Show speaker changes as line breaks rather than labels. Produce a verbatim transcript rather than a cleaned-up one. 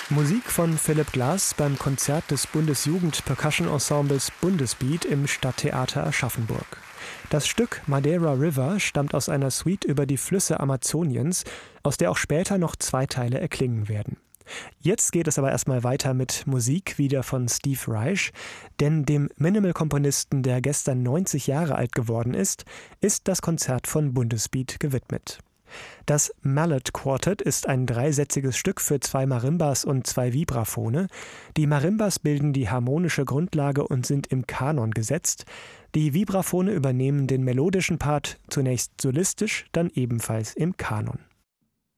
Musik von Philipp Glass beim Konzert des Bundesjugend-Percussion-Ensembles Bundesbeat im Stadttheater Aschaffenburg. Das Stück Madeira River stammt aus einer Suite über die Flüsse Amazoniens, aus der auch später noch zwei Teile erklingen werden. Jetzt geht es aber erstmal weiter mit Musik wieder von Steve Reich, denn dem Minimal-Komponisten, der gestern neunzig Jahre alt geworden ist, ist das Konzert von Bundesbeat gewidmet. Das Mallet Quartet ist ein dreisätziges Stück für zwei Marimbas und zwei Vibraphone. Die Marimbas bilden die harmonische Grundlage und sind im Kanon gesetzt. Die Vibraphone übernehmen den melodischen Part, zunächst solistisch, dann ebenfalls im Kanon.